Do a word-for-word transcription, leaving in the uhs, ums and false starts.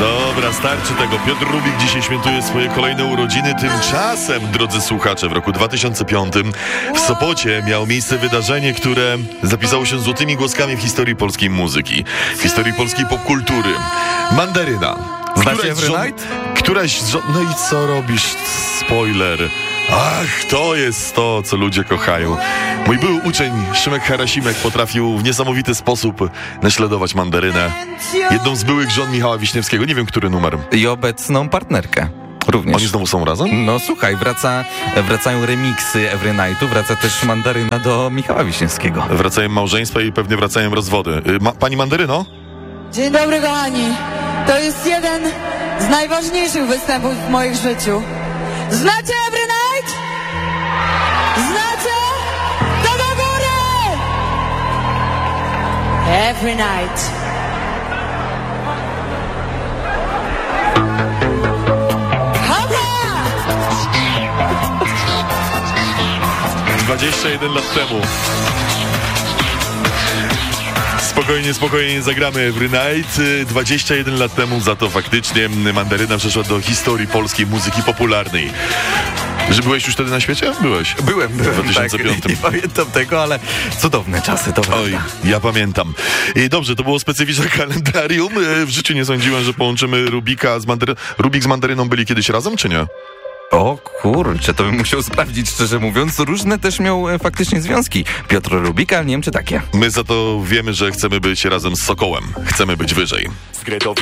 Dobra, starczy tego. Piotr Rubik dzisiaj świętuje swoje kolejne urodziny. Tymczasem, drodzy słuchacze, w roku dwa tysiące piątym w Sopocie miało miejsce wydarzenie, które zapisało się złotymi głoskami w historii polskiej muzyki, w historii polskiej popkultury. Mandaryna. Znacie Every Night? Któraś z żon... No i co robisz? Spoiler. Ach, to jest to, co ludzie kochają. Mój były uczeń Szymek Harasimek potrafił w niesamowity sposób naśladować Mandarynę. Jedną z byłych żon Michała Wiśniewskiego, nie wiem, który numer. I obecną partnerkę. Również. Oni znowu są razem? No słuchaj, wraca, wracają remiksy Every Nightu, wraca też Mandaryna do Michała Wiśniewskiego. Wracają małżeństwa i pewnie wracają rozwody. Ma, pani Mandaryno? Dzień dobry, kochani. To jest jeden z najważniejszych występów w moim życiu. Znacie Every Night? Znacie? To do góry! Every Night. Hopa! dwadzieścia jeden lat temu. Spokojnie, spokojnie zagramy Every Night. dwadzieścia jeden lat temu za to faktycznie Mandaryna przeszła do historii polskiej muzyki popularnej. Że byłeś już wtedy na świecie? Byłeś. Byłem, byłem. W dwa tysiące piątym. Tak, nie pamiętam tego, ale cudowne czasy, to prawda. Oj, ja pamiętam. I dobrze, to było specyficzne kalendarium. W życiu nie sądziłem, że połączymy Rubika z Mandaryną. Rubik z Mandaryną byli kiedyś razem, czy nie? O kurczę, to bym musiał sprawdzić, szczerze mówiąc. Różne też miał e, faktycznie związki. Piotr Rubik, ale nie wiem, czy takie. My za to wiemy, że chcemy być razem z Sokołem. Chcemy być wyżej.